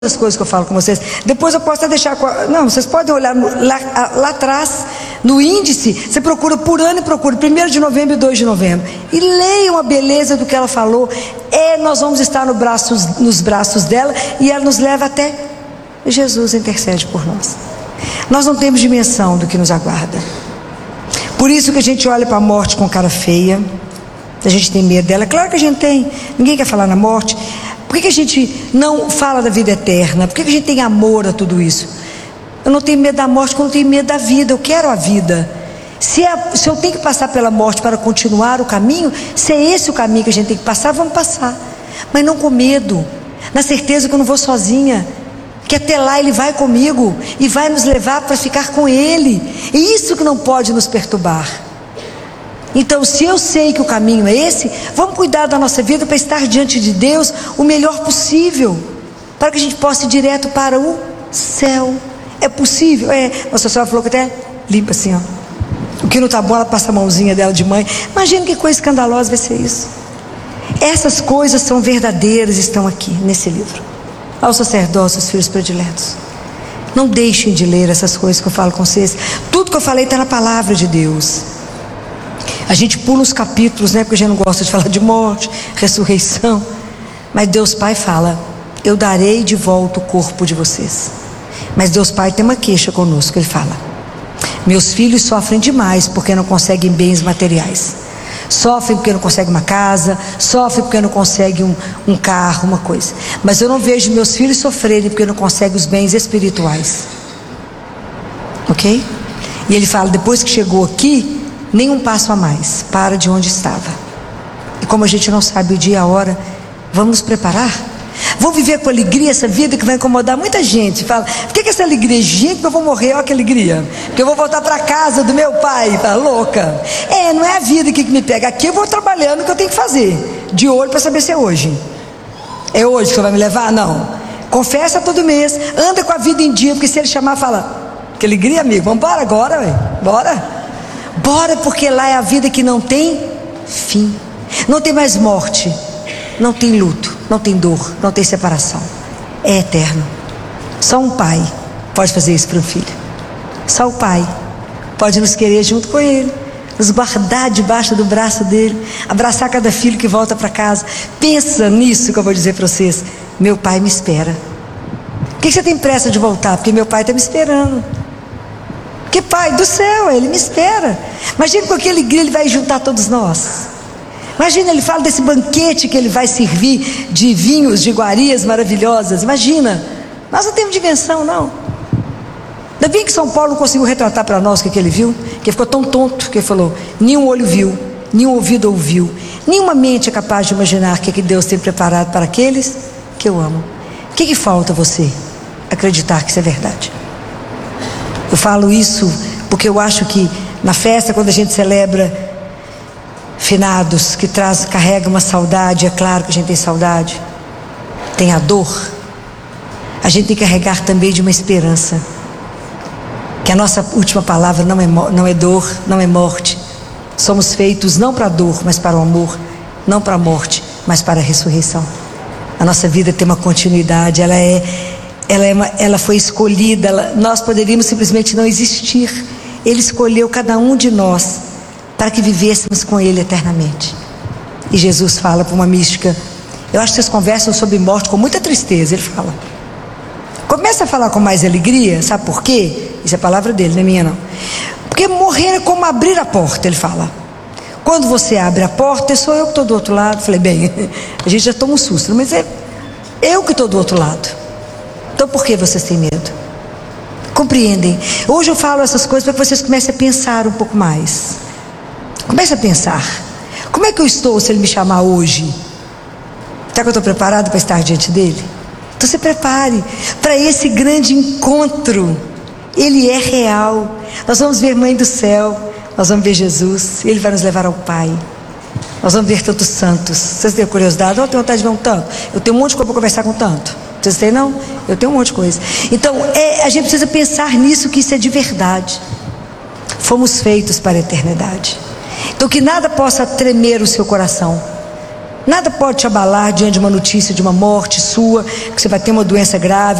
as coisas que eu falo com vocês. Depois eu posso até deixar... Não, vocês podem olhar lá atrás, no índice, você procura por ano e procura 1º de novembro e 2 de novembro. E leiam a beleza do que ela falou. Nós vamos estar nos braços dela e ela nos leva até Jesus intercede por nós. Nós não temos dimensão do que nos aguarda. Por isso que a gente olha para a morte com cara feia. A gente tem medo dela. Claro que a gente tem. Ninguém quer falar na morte. Por que a gente não fala da vida eterna? Por que a gente tem amor a tudo isso? Eu não tenho medo da morte porque eu não tenho medo da vida. Eu quero a vida. Se eu tenho que passar pela morte para continuar o caminho, se é esse o caminho que a gente tem que passar, vamos passar. Mas não com medo. Na certeza que eu não vou sozinha. Que até lá Ele vai comigo e vai nos levar para ficar com Ele. E isso que não pode nos perturbar. Então, se eu sei que o caminho é esse, vamos cuidar da nossa vida para estar diante de Deus o melhor possível, para que a gente possa ir direto para o céu. É possível? Nossa senhora falou que até limpa assim, ó. O que não está bom, ela passa a mãozinha dela de mãe. Imagina que coisa escandalosa vai ser isso. Essas coisas são verdadeiras, estão aqui nesse livro. Aos sacerdotes, filhos prediletos, não deixem de ler essas coisas que eu falo com vocês. Tudo que eu falei está na palavra de Deus. A gente pula os capítulos, né? Porque a gente não gosta de falar de morte, ressurreição. Mas Deus Pai fala: eu darei de volta o corpo de vocês. Mas Deus Pai tem uma queixa conosco. Ele fala: meus filhos sofrem demais porque não conseguem bens materiais. Sofrem porque não conseguem uma casa, sofrem porque não conseguem um carro, uma coisa. Mas eu não vejo meus filhos sofrerem porque não conseguem os bens espirituais. Ok? E ele fala: depois que chegou aqui, nenhum passo a mais, para de onde estava. E como a gente não sabe o dia e a hora, vamos nos preparar. Vou viver com alegria essa vida que vai incomodar muita gente. Fala: por que essa alegria? Gente, eu vou morrer, olha que alegria. Porque eu vou voltar para casa do meu pai. Tá louca? Não é a vida aqui que me pega. Aqui eu vou trabalhando o que eu tenho que fazer, de olho para saber se é hoje. É hoje que você vai me levar? Não. Confessa todo mês, anda com a vida em dia, porque se ele chamar, fala: que alegria, amigo, vamos embora agora, ué. Bora, porque lá é a vida que não tem fim. Não tem mais morte, não tem luto, não tem dor, não tem separação. É eterno. Só um pai pode fazer isso para um filho. Só o pai pode nos querer junto com ele, nos guardar debaixo do braço dele, abraçar cada filho que volta para casa. Pensa nisso que eu vou dizer para vocês. Meu pai me espera. Por que você tem pressa de voltar? Porque meu pai está me esperando. Que Pai do céu, Ele me espera. Imagina com que alegria Ele vai juntar todos nós. Imagina, Ele fala desse banquete que Ele vai servir de vinhos, de iguarias maravilhosas. Imagina, nós não temos dimensão, não. Ainda bem que São Paulo não conseguiu retratar para nós o que ele viu, que ele ficou tão tonto que ele falou: nenhum olho viu, nenhum ouvido ouviu, nenhuma mente é capaz de imaginar o que Deus tem preparado para aqueles que eu amo. O que falta a você acreditar que isso é verdade? Eu falo isso porque eu acho que na festa, quando a gente celebra finados, que carrega uma saudade, é claro que a gente tem saudade, tem a dor, a gente tem que carregar também de uma esperança, que a nossa última palavra não é dor, não é morte. Somos feitos não para a dor, mas para o amor, não para a morte, mas para a ressurreição. A nossa vida tem uma continuidade, ela foi escolhida, nós poderíamos simplesmente não existir. Ele escolheu cada um de nós para que vivêssemos com Ele eternamente. E Jesus fala para uma mística: eu acho que vocês conversam sobre morte com muita tristeza. Ele fala: começa a falar com mais alegria. Sabe por quê? Isso é a palavra dele, não é minha não. Porque morrer é como abrir a porta. Ele fala: quando você abre a porta, sou eu que estou do outro lado. Falei: bem, a gente já toma um susto, mas é eu que estou do outro lado. Então por que vocês têm medo? Compreendem? Hoje eu falo essas coisas para que vocês comecem a pensar um pouco mais. Comece a pensar: como é que eu estou se Ele me chamar hoje? Será que eu estou preparado para estar diante dEle? Então se prepare para esse grande encontro. Ele é real. Nós vamos ver Mãe do Céu, nós vamos ver Jesus, Ele vai nos levar ao Pai. Nós vamos ver tantos santos. Vocês têm curiosidade? Eu tenho vontade de ver um tanto. Eu tenho um monte de coisa para conversar com tanto. Vocês têm não? Eu tenho um monte de coisa. Então a gente precisa pensar nisso, que isso é de verdade. Fomos feitos para a eternidade. Então que nada possa tremer o seu coração. Nada pode te abalar diante de uma notícia de uma morte sua, que você vai ter uma doença grave.